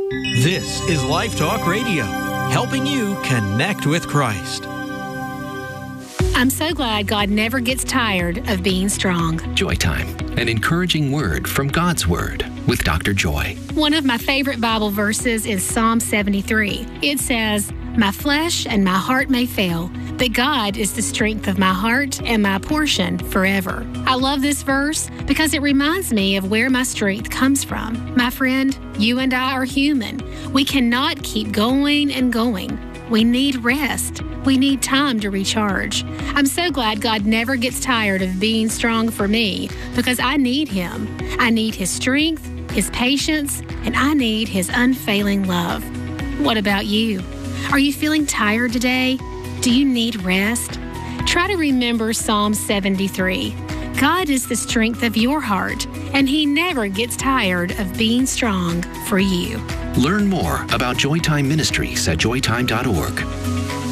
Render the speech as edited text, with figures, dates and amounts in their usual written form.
This is Life Talk Radio, helping you connect with Christ. I'm so glad God never gets tired of being strong. Joy Time, an encouraging word from God's Word with Dr. Joy. One of my favorite Bible verses is Psalm 73. It says, "My flesh and my heart may fail, but God is the strength of my heart and my portion forever." I love this verse because it reminds me of where my strength comes from. My friend, you and I are human. We cannot keep going and going. We need rest. We need time to recharge. I'm so glad God never gets tired of being strong for me because I need Him. I need His strength, His patience, and I need His unfailing love. What about you? Are you feeling tired today? Do you need rest? Try to remember Psalm 73. God is the strength of your heart, and He never gets tired of being strong for you. Learn more about Joy Time Ministries at joytime.org.